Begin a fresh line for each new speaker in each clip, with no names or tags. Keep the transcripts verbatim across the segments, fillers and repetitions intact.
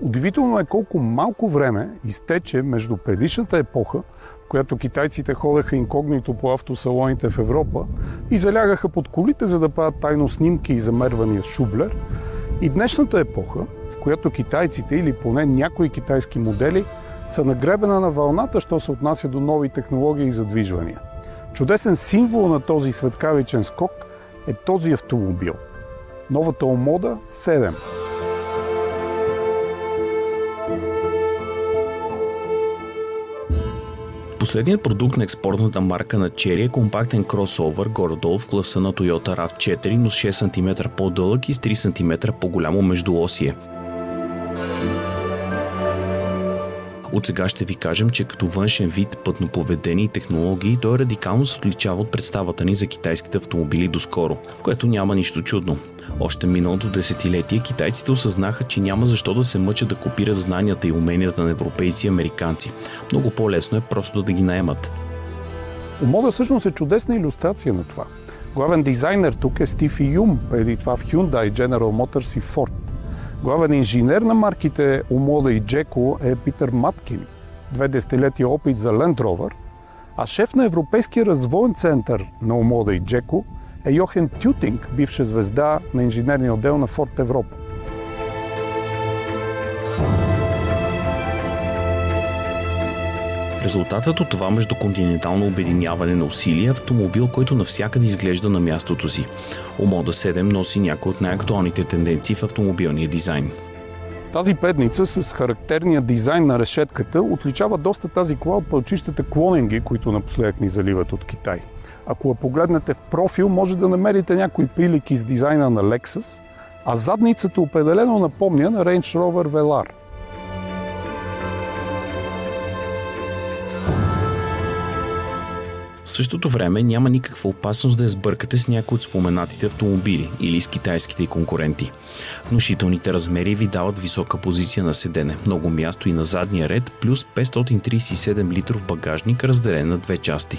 Удивително е колко малко време изтече между предишната епоха, в която китайците ходеха инкогнито по автосалоните в Европа и залягаха под колите, за да правят тайно снимки и замервания с шублер, и днешната епоха, в която китайците, или поне някои китайски модели, са нагребена на вълната, що се отнася до нови технологии и задвижвания. Чудесен символ на този светкавичен скок е този автомобил. Новата Омода седем.
Последният продукт на експортната марка на Chery е компактен кросовър, горе-долу в класа на Toyota рав четири, но с шест сантиметра по-дълъг и с три сантиметра по-голямо междуосие. От сега ще ви кажем, че като външен вид, пътно поведение и технологии, той радикално се отличава от представата ни за китайските автомобили доскоро, в което няма нищо чудно. Още миналото десетилетие китайците осъзнаха, че няма защо да се мъчат да копират знанията и уменията на европейци и американци. Много по-лесно е просто да ги наемат.
Омода всъщност е чудесна илюстрация на това. Главен дизайнер тук е Стив Юм, преди това в Hyundai, General Motors и Ford. Главен инженер на марките Омода и Джеко е Питър Маткин, две десетилетия опит за Land Rover, а шеф на Европейския развоен център на Омода и Джеко е Йохен Тютинг, бивша звезда на инженерния отдел на Ford Европа.
Резултатът от това междуконтинентално обединяване на усилия е автомобил, който навсякъде изглежда на мястото си. Омода седем носи някои от най-актуалните тенденции в автомобилния дизайн.
Тази предница с характерния дизайн на решетката отличава доста тази кола от пълчищата клонинги, които напоследък ни заливат от Китай. Ако я погледнете в профил, може да намерите някои прилики с дизайна на Lexus, а задницата определено напомня на Range Rover Velar.
В същото време няма никаква опасност да я сбъркате с някои от споменатите автомобили или с китайските й конкуренти. Внушителните размери ви дават висока позиция на седене, много място и на задния ред, плюс петстотин тридесет и седем литров багажник, разделен на две части.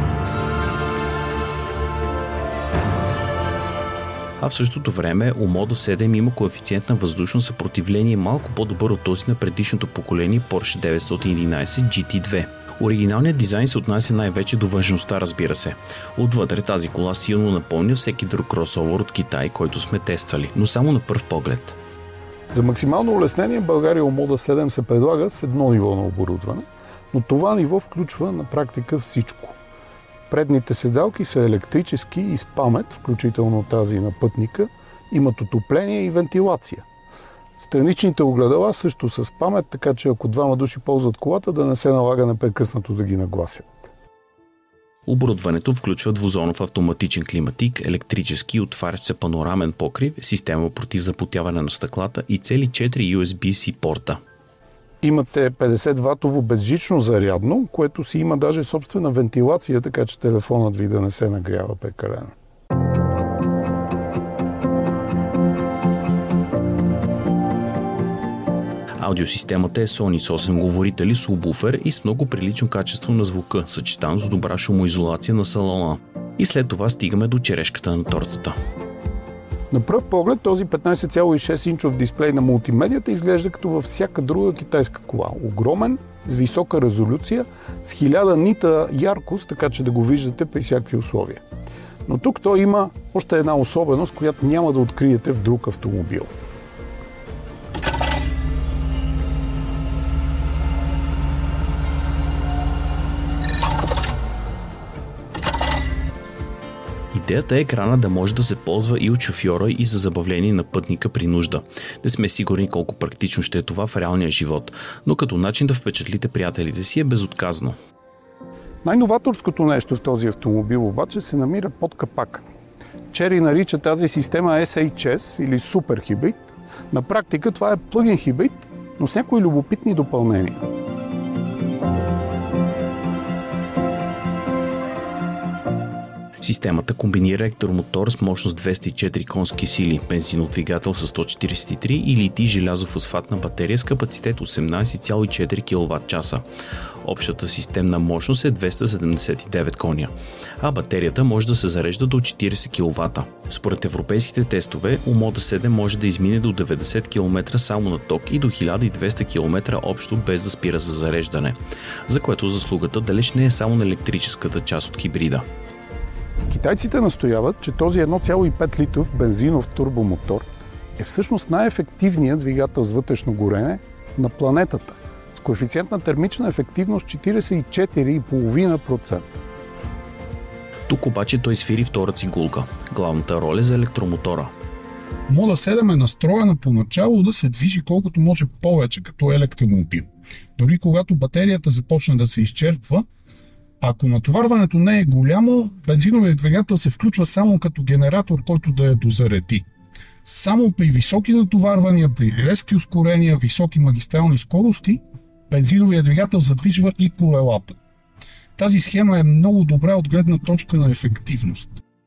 А в същото време Омода седем има коефициент на въздушно съпротивление малко по-добър от този на предишното поколение Porsche деветстотин и единадесет джи ти две. Оригиналният дизайн се отнася най-вече до външността, разбира се. Отвътре тази кола силно напомня всеки друг кросовър от Китай, който сме тествали, но само на пръв поглед.
За максимално улеснение в България Омода седем се предлага с едно ниво на оборудване, но това ниво включва на практика всичко. Предните седалки са електрически и с памет, включително тази на пътника, имат отопление и вентилация. Страничните огледала също с памет, така че ако двама души ползват колата, да не се налага непрекъснато да ги нагласят.
Оборудването включва двузонов автоматичен климатик, електрически отварящ се панорамен покрив, система против запотяване на стъклата и цели четири ю ес би-C порта.
Имате петдесет ватово безжично зарядно, което си има даже собствена вентилация, така че телефонът ви да не се нагрява прекалено.
Аудиосистемата е Sony с осем говорители, субвуфер и с много прилично качество на звука, съчетано с добра шумоизолация на салона. И след това стигаме до черешката на тортата.
На пръв поглед този петнадесет цяло и шест инчов дисплей на мултимедията изглежда като във всяка друга китайска кола. Огромен, с висока резолюция, с хиляда нита яркост, така че да го виждате при всякакви условия. Но тук той има още една особеност, която няма да откриете в друг автомобил.
Идеята е екрана да може да се ползва и от шофьора и за забавление на пътника при нужда. Не сме сигурни колко практично ще е това в реалния живот, но като начин да впечатлите приятелите си е безотказно.
Най-новаторското нещо в този автомобил обаче се намира под капака. Chery нарича тази система ес ейч ес или супер хибрид. На практика това е плъгин хибрид, но с някои любопитни допълнения.
Системата комбинира електромотор с мощност двеста и четири конски сили, бензинов двигател с сто четиридесет и три и литий желязофосфатна батерия с капацитет осемнадесет цяло и четири киловат-часа. Общата системна мощност е двеста седемдесет и девет коня, а батерията може да се зарежда до четиридесет киловата. Според европейските тестове, Omoda седем може да измине до деветдесет километра само на ток и до хиляда и двеста километра общо без да спира за зареждане, за което заслугата далеч не е само на електрическата част от хибрида.
Китайците настояват, че този едно цяло и пет литров бензинов турбомотор е всъщност най-ефективният двигател с вътрешно горене на планетата, с коефициент на термична ефективност четиридесет и четири цяло и пет процента.
Тук обаче той свири втора цигулка – главната роля за електромотора.
Omoda седем е настроена поначало да се движи колкото може повече като електромобил. Дори когато батерията започне да се изчерпва, ако натоварването не е голямо, бензиновият двигател се включва само като генератор, който да я дозареди. Само при високи натоварвания, при резки ускорения, високи магистрални скорости, бензиновият двигател задвижва и колелата. Тази схема е много добра от гледна точка на ефективност.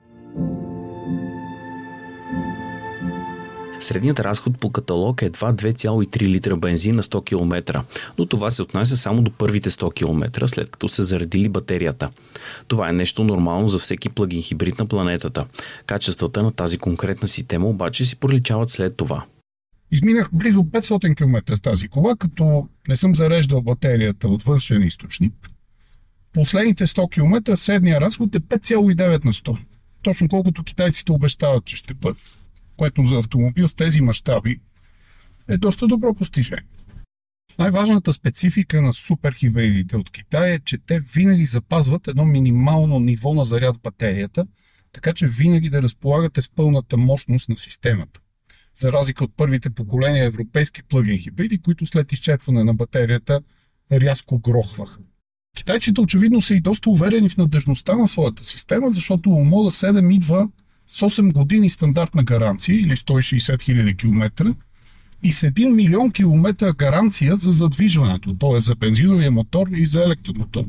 Средният разход по каталог е едва две цяло и три литра бензин на сто километра, но това се отнася само до първите сто километра, след като се заредили батерията. Това е нещо нормално за всеки плагин хибрид на планетата. Качествата на тази конкретна система обаче си проличават след това.
Изминах близо петстотин километра с тази кола, като не съм зареждал батерията от външен източник. Последните сто километра средния разход е пет цяло и девет на сто. Точно колкото китайците обещават, че ще бъде, което за автомобил с тези мащаби е доста добро постижение. Най-важната специфика на суперхибридите от Китай е, че те винаги запазват едно минимално ниво на заряд в батерията, така че винаги да разполагате с пълната мощност на системата. За разлика от първите поколения европейски плъгин хибриди, които след изчерпване на батерията рязко грохваха. Китайците очевидно са и доста уверени в надежността на своята система, защото Omoda седем идва с осем години стандартна гаранция или сто и шейсет хиляди километра и с един милион километра гаранция за задвижването, т.е. за бензиновия мотор и за електромотор.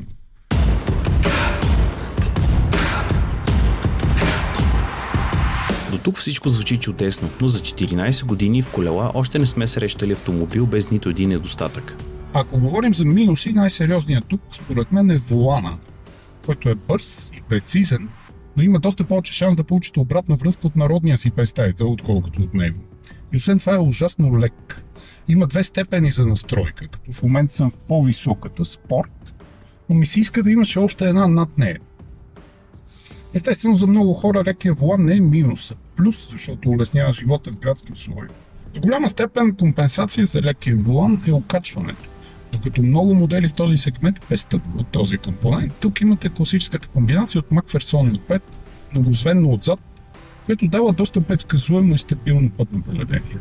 До тук всичко звучи чудесно, но за четиринадесет години в колела още не сме срещали автомобил без нито един недостатък.
Ако говорим за минуси, най-сериозният тук според мен е волана, който е бърз и прецизен, но има доста повече шанс да получите обратна връзка от народния си представител, отколкото от него. И освен това е ужасно лек. Има две степени за настройка, като в момента съм в по-високата, спорт, но ми се иска да имаше още една над нея. Естествено, за много хора лекия волан не е минус, а плюс, защото улеснява живота в градски условия. В голяма степен компенсация за лекия волан е окачването. Докато много модели в този сегмент пестят от този компонент, тук имате класическата комбинация от McPherson отпред, многозвенно отзад, което дава доста предсказуемо и стабилно пътно поведение.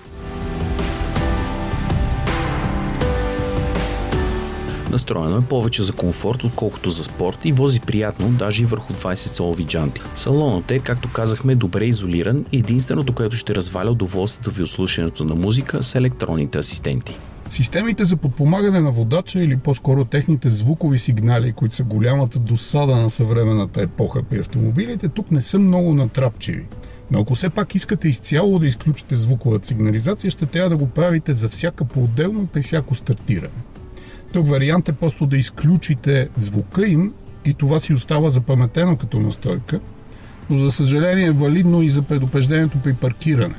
Настроено е повече за комфорт, отколкото за спорт и вози приятно, даже и върху двадесет цолови джанти. Салонът е, както казахме, добре изолиран и единственото, което ще разваля удоволствието ви от слушането на музика, са електронните асистенти.
Системите за подпомагане на водача или по-скоро техните звукови сигнали, които са голямата досада на съвременната епоха при автомобилите, тук не са много натрапчиви. Но ако все пак искате изцяло да изключите звуковата сигнализация, ще трябва да го правите за всяка по-отделно при всяко стартиране. Тук вариант е просто да изключите звука им и това си остава запаметено като настройка, но за съжаление е валидно и за предупреждението при паркиране.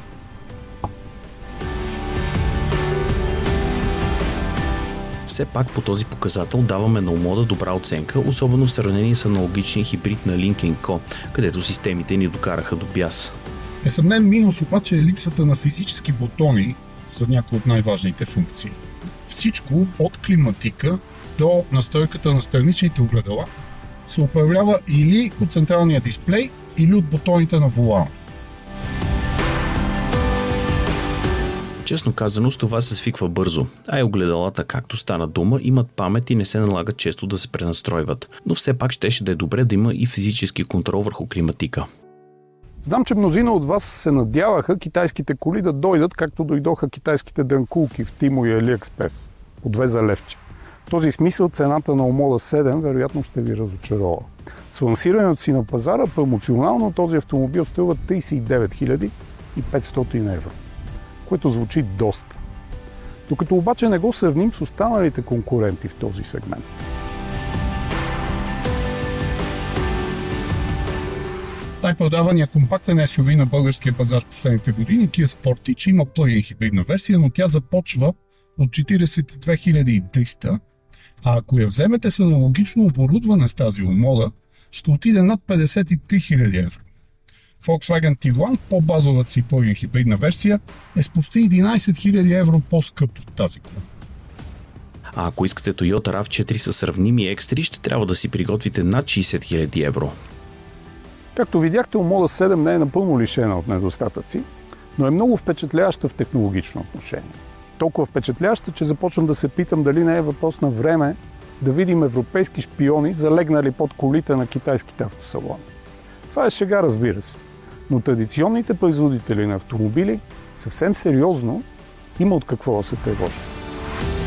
Все пак по този показател даваме на Omoda добра оценка, особено в сравнение с аналогичния хибрид на Lynk енд Co, където системите ни докараха до бяс.
Несъмнен минус обаче е липсата на физически бутони за някои от най-важните функции. Всичко от климатика до настройката на страничните огледала се управлява или от централния дисплей, или от бутоните на волана.
Честно казано, с това се свиква бързо, а и огледалата, както стана дума, имат памет и не се налага често да се пренастройват. Но все пак щеше да е добре да има и физически контрол върху климатика.
Знам, че мнозина от вас се надяваха китайските коли да дойдат, както дойдоха китайските дрънкулки в Тимо и Алиекспрес, по две за левче. В този смисъл цената на Omoda седем вероятно ще ви разочарова. С лансирането си на пазара, емоционално този автомобил струва тридесет и девет хиляди и петстотин евро, което звучи доста. Докато обаче не го сравним с останалите конкуренти в този сегмент.
Най-продавания компактен ес ю ви на българския пазар в последните години Kia Sportage има плъг-ин хибридна версия, но тя започва от четиридесет и две хиляди и триста, а ако я вземете с аналогично оборудване с тази умода, ще отиде над петдесет и три хиляди евро. Volkswagen Tiguan, по-базовата си плъг-ин хибридна версия, е с почти единадесет хиляди евро по-скъп от тази кола.
А ако искате Toyota рав четири с сравними екстри, ще трябва да си приготвите над шейсет хиляди евро.
Както видяхте, Умода седем не е напълно лишена от недостатъци, но е много впечатляваща в технологично отношение. Толкова впечатляваща, че започвам да се питам дали не е въпрос на време да видим европейски шпиони, залегнали под колите на китайските автосалони. Това е шега, разбира се, но традиционните производители на автомобили съвсем сериозно има от какво да се тревожат.